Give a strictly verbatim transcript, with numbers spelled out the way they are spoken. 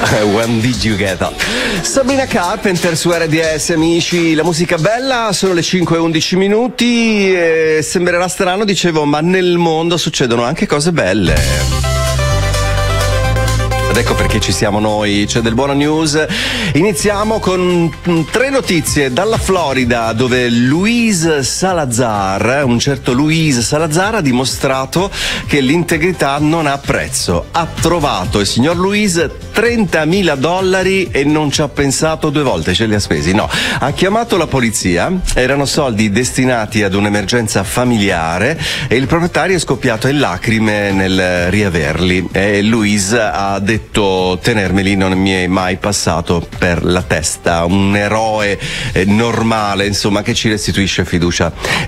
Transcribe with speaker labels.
Speaker 1: When did you get up? Sabrina Carpenter su R D S, amici, la musica bella, sono le cinque e undici minuti e sembrerà strano, dicevo, ma nel mondo succedono anche cose belle. Ed ecco perché ci siamo noi, c'è del buona news. Iniziamo con tre notizie dalla Florida, dove Luis Salazar, un certo Luis Salazar, ha dimostrato che l'integrità non ha prezzo. Ha trovato il signor Luis trentamila dollari e non ci ha pensato due volte, ce li ha spesi. No, ha chiamato la polizia, erano soldi destinati ad un'emergenza familiare e il proprietario è scoppiato in lacrime nel riaverli. E Luis ha detto: tenermeli non mi è mai passato per la testa, un eroe eh, normale, insomma, che ci restituisce fiducia